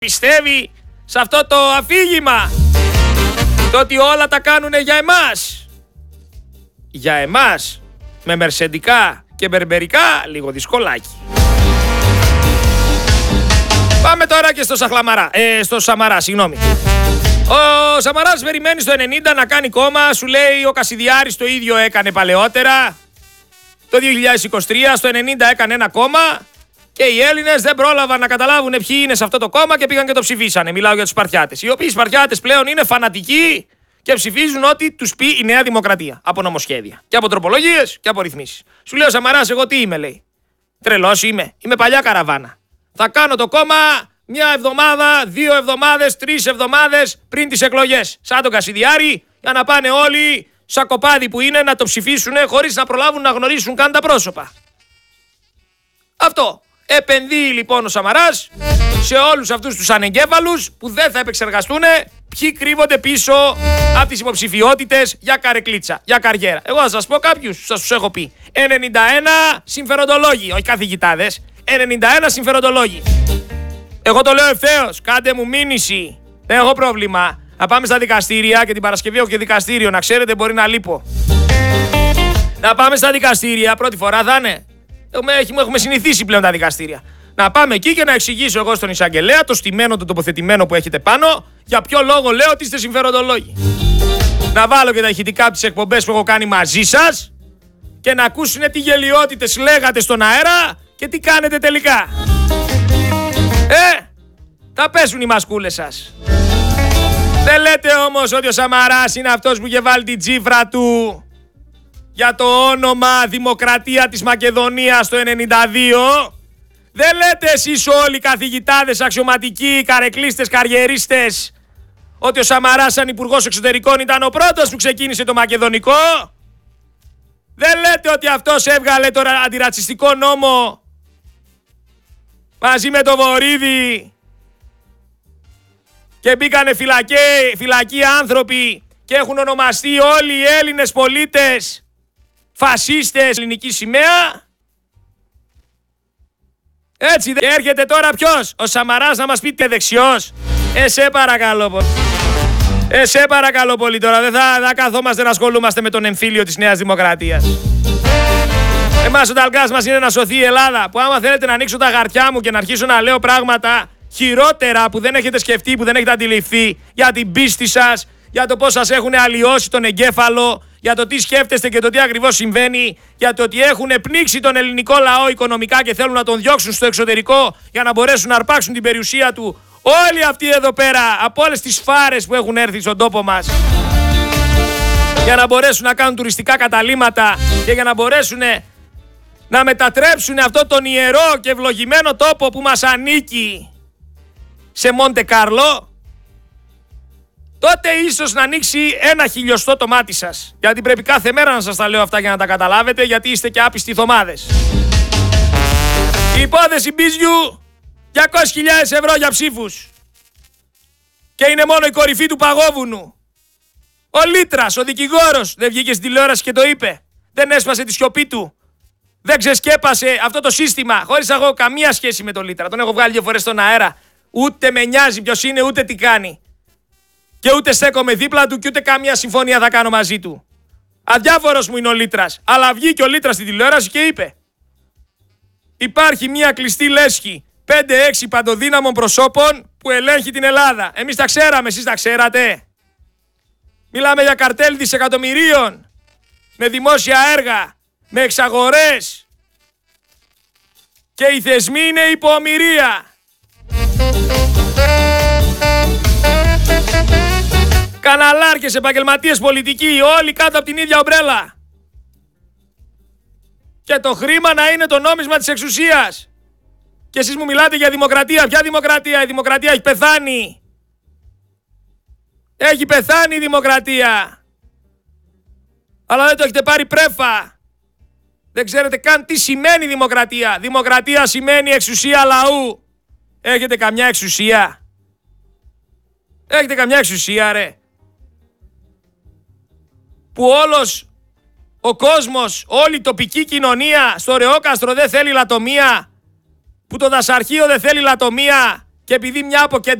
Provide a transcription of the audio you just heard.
πιστεύει σε αυτό το αφήγημα, το ότι όλα τα κάνουνε για εμάς. Για εμάς, με μερσεντικά και μπερμπερικά, λίγο δυσκολάκι. Πάμε τώρα και στο Σαμαρά, συγγνώμη. Ο Σαμαράς περιμένει στο 90 να κάνει κόμμα, σου λέει ο Κασιδιάρης το ίδιο έκανε παλαιότερα. Το 2023 στο 90 έκανε ένα κόμμα και οι Έλληνες δεν πρόλαβαν να καταλάβουν ποιοι είναι σε αυτό το κόμμα και πήγαν και το ψηφίσανε. Μιλάω για τους Σπαρτιάτες. Οι οποίοι Σπαρτιάτες πλέον είναι φανατικοί και ψηφίζουν ό,τι τους πει η Νέα Δημοκρατία. Από νομοσχέδια και από τροπολογίες και από ρυθμίσεις. Σου λέει ο Σαμαράς, εγώ τι είμαι, λέει. Τρελός είμαι. Είμαι παλιά καραβάνα. Θα κάνω το κόμμα μια εβδομάδα, 2 εβδομάδες, 3 εβδομάδες πριν τις εκλογές. Σαν τον Κασιδιάρη, για να πάνε όλοι σαν κοπάδι που είναι να το ψηφίσουν χωρίς να προλάβουν να γνωρίσουν καν τα πρόσωπα. Αυτό. Επενδύει λοιπόν ο Σαμαράς σε όλους αυτούς τους ανεγκέφαλους που δεν θα επεξεργαστούν ποιοι κρύβονται πίσω από τις υποψηφιότητες για καρεκλίτσα, για καριέρα. Εγώ θα σας πω κάποιους, σας τους έχω πει. 91 συμφεροντολόγοι, όχι καθηγητάδες, 91 συμφεροντολόγοι. Εγώ το λέω ευθέως, κάντε μου μήνυση, δεν έχω πρόβλημα. Να πάμε στα δικαστήρια και την Παρασκευή έχω και δικαστήριο, να ξέρετε μπορεί να λείπω. Να πάμε στα δικαστήρια, πρώτη φορά θα είναι. Έχουμε συνηθίσει πλέον τα δικαστήρια. Να πάμε εκεί και να εξηγήσω εγώ στον εισαγγελέα, το στημένο, το τοποθετημένο που έχετε πάνω, για ποιο λόγο λέω ότι είστε συμφεροντολόγοι. Να βάλω και τα ηχητικά από τις εκπομπές που έχω κάνει μαζί σας και να ακούσουν τι γελιότητες λέγατε στον αέρα και τι κάνετε τελικά. Θα πέσουν οι μασκούλες σας. Δεν λέτε όμως ότι ο Σαμαράς είναι αυτός που είχε βάλει την τσίφρα του για το όνομα Δημοκρατία της Μακεδονίας το 92. Δεν λέτε εσείς όλοι οι καθηγητάδες, αξιωματικοί, καρεκλίστες, καριερίστες ότι ο Σαμαράς σαν υπουργός εξωτερικών ήταν ο πρώτος που ξεκίνησε το μακεδονικό. Δεν λέτε ότι αυτός έβγαλε το αντιρατσιστικό νόμο μαζί με το Βορίδη και μπήκανε φυλακοί άνθρωποι και έχουν ονομαστεί όλοι οι Έλληνες πολίτες φασίστες ελληνική σημαία. Έτσι δεν έρχεται τώρα ποιος, ο Σαμαράς να μας πει τι δεξιός. Σε παρακαλώ πολύ. Σε παρακαλώ πολύ τώρα, δεν θα καθόμαστε να ασχολούμαστε με τον εμφύλιο της Νέας Δημοκρατίας. Εμάς ο ταλκάς μας είναι να σωθεί η Ελλάδα, που άμα θέλετε να ανοίξω τα χαρτιά μου και να αρχίσω να λέω πράγματα χειρότερα που δεν έχετε σκεφτεί, που δεν έχετε αντιληφθεί, για την πίστη σας, για το πώς σας έχουν αλλοιώσει τον εγκέφαλο, για το τι σκέφτεστε και το τι ακριβώς συμβαίνει, για το ότι έχουν πνίξει τον ελληνικό λαό οικονομικά και θέλουν να τον διώξουν στο εξωτερικό για να μπορέσουν να αρπάξουν την περιουσία του. Όλοι αυτοί εδώ πέρα, από όλες τις φάρες που έχουν έρθει στον τόπο μας, για να μπορέσουν να κάνουν τουριστικά καταλύματα και για να μπορέσουν να μετατρέψουν αυτό τον ιερό και ευλογημένο τόπο που μας ανήκει σε Μοντε Κάρλο, τότε ίσως να ανοίξει 1 χιλιοστό το μάτι σας. Γιατί πρέπει κάθε μέρα να σας τα λέω αυτά για να τα καταλάβετε, γιατί είστε και άπιστοι θωμάδες. Η υπόθεση Μπίζιου, 200.000 ευρώ για ψήφους. Και είναι μόνο η κορυφή του παγόβουνου. Ο Λίτρας, ο δικηγόρος, δεν βγήκε στην τηλεόραση και το είπε. Δεν έσπασε τη σιωπή του. Δεν ξεσκέπασε αυτό το σύστημα, χωρίς να έχω καμία σχέση με τον Λίτρα. Τον έχω βγάλει 2 φορές στον αέρα. Ούτε με νοιάζει ποιος είναι, ούτε τι κάνει. Και ούτε στέκομαι δίπλα του και ούτε καμία συμφωνία θα κάνω μαζί του. Αδιάφορος μου είναι ο Λίτρας. Αλλά βγήκε ο Λίτρας στην τηλεόραση και είπε: υπάρχει μια κλειστή λέσχη 5-6 παντοδύναμων προσώπων που ελέγχει την Ελλάδα. Εμείς τα ξέραμε, εσείς τα ξέρατε. Μιλάμε για καρτέλ δισεκατομμυρίων, με δημόσια έργα, με εξαγορές. Και οι θεσμοί είναι υπό ομηρία. Καναλάρχες, επαγγελματίες, πολιτικοί, όλοι κάτω από την ίδια ομπρέλα. Και το χρήμα να είναι το νόμισμα της εξουσίας. Και εσείς μου μιλάτε για δημοκρατία. Ποια δημοκρατία? Η δημοκρατία έχει πεθάνει. Έχει πεθάνει η δημοκρατία. Αλλά δεν το έχετε πάρει πρέφα. Δεν ξέρετε καν τι σημαίνει δημοκρατία. Δημοκρατία σημαίνει εξουσία λαού. Έχετε καμιά εξουσία? Έχετε καμιά εξουσία, ρε? Που όλος ο κόσμος, όλη η τοπική κοινωνία στο Ρεόκαστρο δεν θέλει λατομεία, που το δασαρχείο δεν θέλει λατομεία Και επειδή μια